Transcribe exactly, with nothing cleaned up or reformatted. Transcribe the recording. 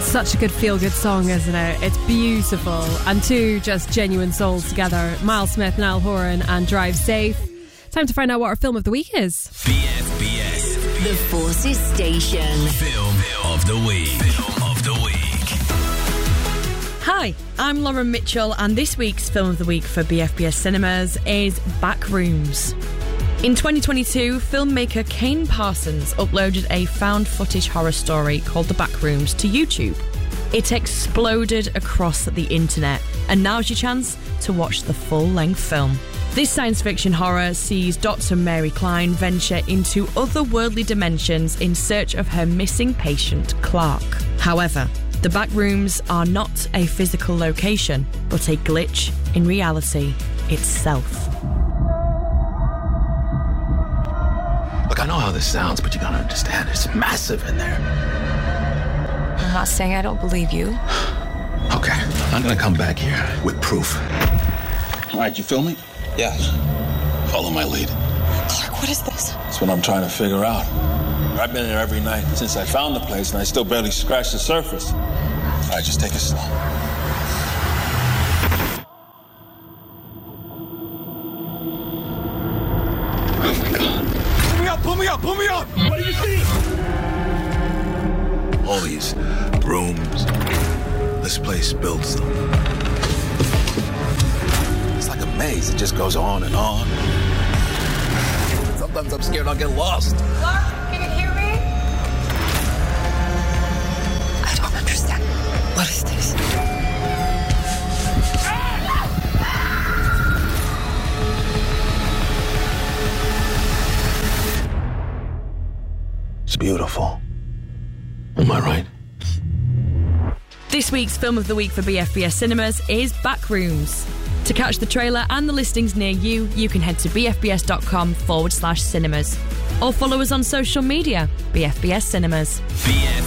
Such a good feel-good song, isn't it? It's beautiful. And two just genuine souls together. Miles Smith, Niall Horan and Drive Safe. Time to find out what our film of the week is. B F B S. The Forces Station. Film of the week. Film of the week. Hi, I'm Lauren Mitchell, and this week's film of the week for B F B S Cinemas is Backrooms. In twenty twenty-two, filmmaker Kane Parsons uploaded a found footage horror story called The Backrooms to YouTube. It exploded across the internet, and now's your chance to watch the full-length film. This science fiction horror sees Doctor Mary Klein venture into otherworldly dimensions in search of her missing patient, Clark. However, the Backrooms are not a physical location, but a glitch in reality itself. Look, I know how this sounds, but you gotta understand, it's massive in there. I'm not saying I don't believe you. Okay, I'm gonna come back here with proof. All right, you feel me? Yeah. Follow my lead. Clark, what is this? That's what I'm trying to figure out. I've been there every night since I found the place, and I still barely scratched the surface. All right, just take it slow. Pull me up, pull me up! What do you see? All these rooms. This place builds them. It's like a maze. It just goes on and on. Sometimes I'm scared I'll get lost. Clark, can you hear me? I don't understand. What is this? It's beautiful. Am I right? This week's film of the week for B F B S Cinemas is Backrooms. To catch the trailer and the listings near you, you can head to bfbs.com forward slash cinemas. Or follow us on social media, B F B S Cinemas. B F